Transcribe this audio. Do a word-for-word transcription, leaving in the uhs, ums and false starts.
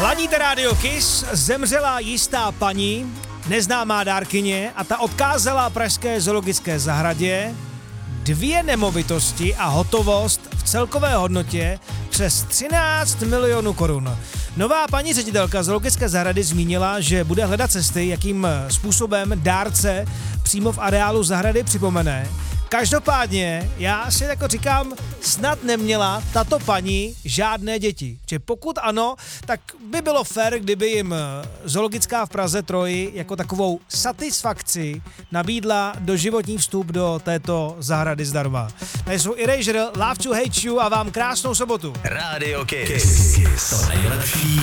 Ladíte Radio Kiss, zemřela jistá paní, neznámá dárkyně, a ta odkázala pražské zoologické zahradě dvě nemovitosti a hotovost v celkové hodnotě přes třináct milionů korun. Nová paní ředitelka zoologické zahrady zmínila, že bude hledat cesty, jakým způsobem dárce přímo v areálu zahrady připomene. Každopádně, já si jako říkám, snad neměla tato paní žádné děti. Že pokud ano, tak by bylo fér, kdyby jim zoologická v Praze Troji jako takovou satisfakci nabídla doživotní vstup do této zahrady zdarma. Tady jsou Erasure, Love to Hate You a vám krásnou sobotu. Radio Kiss. Kiss. To nejlepší